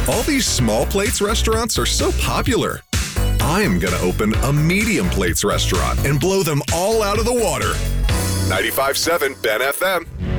All these small plates restaurants are so popular. I'm going to open a medium plates restaurant and blow them all out of the water. 95.7 Ben FM.